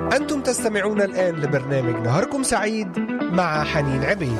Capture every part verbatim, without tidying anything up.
أنتم تستمعون الآن لبرنامج نهاركم سعيد مع حنين عبيد.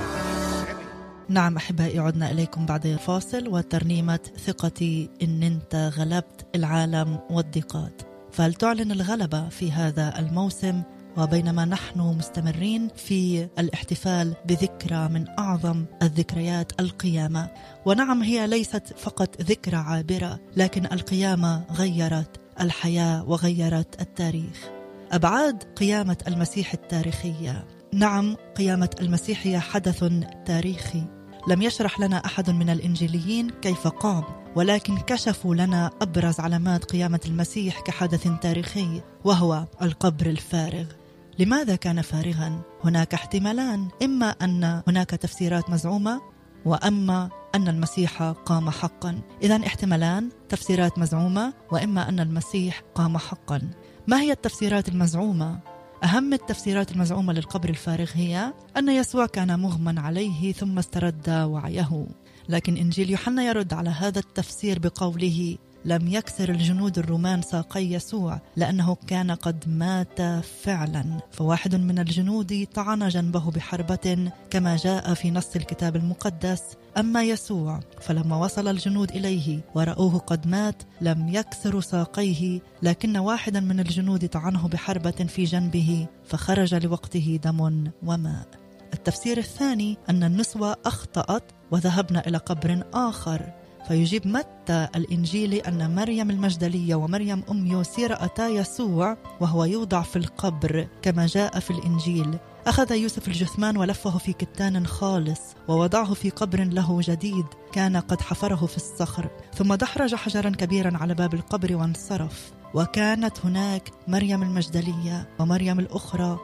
نعم أحبائي، عدنا إليكم بعد الفاصل وترنيمة ثقتي إن أنت غلبت العالم والضيقات. فهل تعلن الغلبة في هذا الموسم؟ وبينما نحن مستمرين في الاحتفال بذكرى من أعظم الذكريات، القيامة. ونعم، هي ليست فقط ذكرى عابرة، لكن القيامة غيرت الحياة وغيرت التاريخ. أبعاد قيامة المسيح التاريخية. نعم، قيامة المسيح هي حدث تاريخي. لم يشرح لنا أحد من الإنجيليين كيف قام، ولكن كشفوا لنا أبرز علامات قيامة المسيح كحدث تاريخي، وهو القبر الفارغ. لماذا كان فارغا؟ هناك احتمالان: إما أن هناك تفسيرات مزعومة، وأما أن المسيح قام حقا. إذن احتمالان، تفسيرات مزعومة، وإما أن المسيح قام حقا. ما هي التفسيرات المزعومة؟ أهم التفسيرات المزعومة للقبر الفارغ هي أن يسوع كان مغمى عليه ثم استرد وعيه. لكن إنجيل يوحنا يرد على هذا التفسير بقوله: لم يكسر الجنود الرومان ساقي يسوع لأنه كان قد مات فعلا، فواحد من الجنود طعن جنبه بحربة كما جاء في نص الكتاب المقدس. أما يسوع فلما وصل الجنود إليه ورأوه قد مات لم يكسروا ساقيه، لكن واحدا من الجنود طعنه بحربة في جنبه فخرج لوقته دم وماء. التفسير الثاني أن النسوة أخطأت وذهبنا إلى قبر آخر. فيجيب متى الإنجيلي أن مريم المجدلية ومريم أم يوسي رأتا يسوع وهو يوضع في القبر كما جاء في الإنجيل. أخذ يوسف الجثمان ولفه في كتان خالص ووضعه في قبر له جديد كان قد حفره في الصخر، ثم دحرج حجرا كبيرا على باب القبر وانصرف. وكانت هناك مريم المجدلية ومريم الأخرى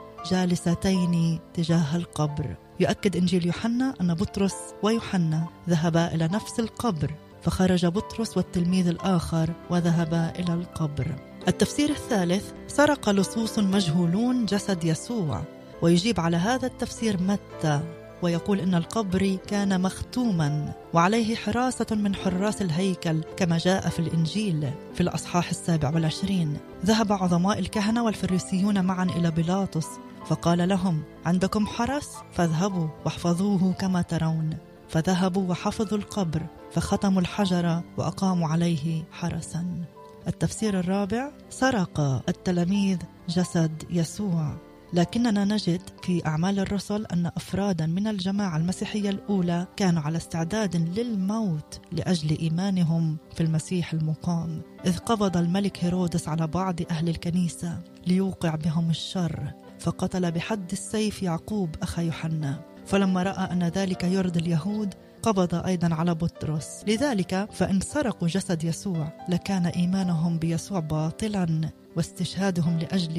جالستين تجاه القبر. يؤكد إنجيل يوحنا أن بطرس ويوحنا ذهبا إلى نفس القبر، فخرج بطرس والتلميذ الآخر وذهبا إلى القبر. التفسير الثالث: سرق لصوص مجهولون جسد يسوع. ويجيب على هذا التفسير متى ويقول إن القبر كان مختوما وعليه حراسة من حراس الهيكل كما جاء في الإنجيل في الأصحاح السابع والعشرين. ذهب عظماء الكهنة والفريسيون معا إلى بيلاطس فقال لهم: عندكم حرس؟ فاذهبوا واحفظوه كما ترون. فذهبوا وحفظوا القبر فختموا الحجر وأقاموا عليه حرسا. التفسير الرابع: سرق التلاميذ جسد يسوع. لكننا نجد في أعمال الرسل أن أفرادا من الجماعة المسيحية الأولى كانوا على استعداد للموت لأجل إيمانهم في المسيح المقام، إذ قبض الملك هيرودس على بعض أهل الكنيسة ليوقع بهم الشر، فقتل بحد السيف يعقوب أخا يوحنا. فلما رأى أن ذلك يرضي اليهود قبض أيضا على بطرس. لذلك فإن سرقوا جسد يسوع لكان إيمانهم بيسوع باطلا واستشهادهم لأجل